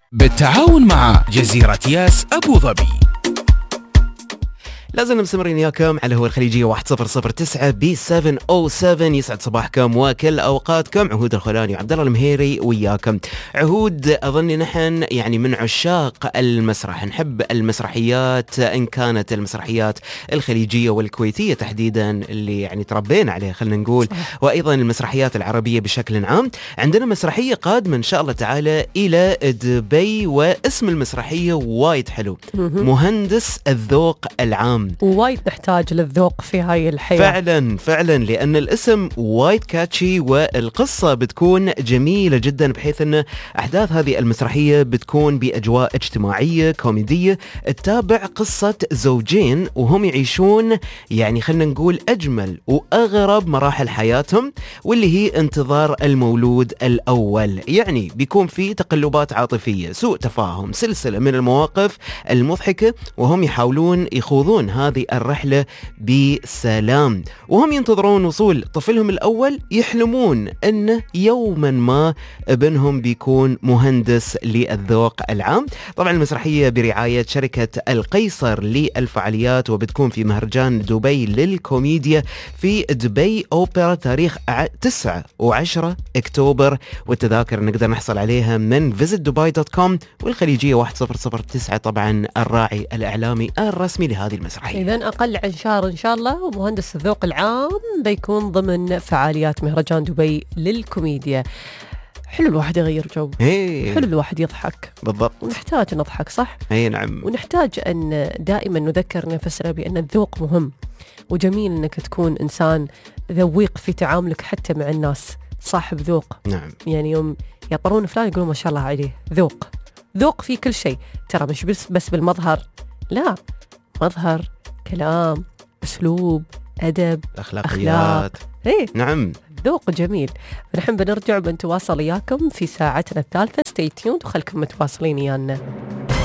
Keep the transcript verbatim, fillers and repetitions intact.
بالتعاون مع جزيرة ياس أبو ظبي. لازلنا مستمرين وياكم على هو الخليجية واحد صفر صفر تسعة بي سبعة أو سبعة. يسعد صباحكم وكل أوقاتكم. عهود الخولاني وعبد الله المهيري وياكم. عهود، أظن نحن يعني من عشاق المسرح، نحب المسرحيات إن كانت المسرحيات الخليجية والكويتية تحديدا اللي يعني تربينا عليها خلينا نقول، وأيضا المسرحيات العربية بشكل عام. عندنا مسرحية قادمة إن شاء الله تعالى إلى دبي، واسم المسرحية وايد حلو، مهندس الذوق العام. وايد نحتاج للذوق في هاي الحياة فعلا فعلا، لأن الاسم وايد كاتشي والقصة بتكون جميلة جدا، بحيث أن أحداث هذه المسرحية بتكون بأجواء اجتماعية كوميدية، تتابع قصة زوجين وهم يعيشون يعني خلنا نقول أجمل وأغرب مراحل حياتهم، واللي هي انتظار المولود الأول. يعني بيكون في تقلبات عاطفية، سوء تفاهم، سلسلة من المواقف المضحكة، وهم يحاولون يخوضون هذه الرحلة بسلام، وهم ينتظرون وصول طفلهم الأول، يحلمون أنه يوما ما ابنهم بيكون مهندس للذوق العام. طبعا المسرحية برعاية شركة القيصر للفعاليات، وبتكون في مهرجان دبي للكوميديا في دبي أوبرا تاريخ تسعة وعشرة أكتوبر، والتذاكر نقدر نحصل عليها من فيزيت دبي دوت كوم، والخليجية واحد صفر صفر تسعة طبعا الراعي الإعلامي الرسمي لهذه المسرحية. إذن أقل عن شهر إن شاء الله، ومهندس الذوق العام بيكون ضمن فعاليات مهرجان دبي للكوميديا. حلو الواحد يغير جو، هي. حلو الواحد يضحك بالضبط، ونحتاج نضحك صح؟ اي نعم، ونحتاج أن دائما نذكر نفسنا بأن الذوق مهم، وجميل أنك تكون إنسان ذويق في تعاملك حتى مع الناس، صاحب ذوق. نعم، يعني يوم يطرون فلان يقولون ما شاء الله عليه ذوق، ذوق في كل شيء، ترى مش بس بس بالمظهر، لا، مظهر، كلام، أسلوب، أدب، أخلاقيات. إيه نعم، ذوق جميل. نحن بنرجع بنتواصل إياكم في ساعتنا الثالثة. stay tuned وخلكم متواصلين إيانا.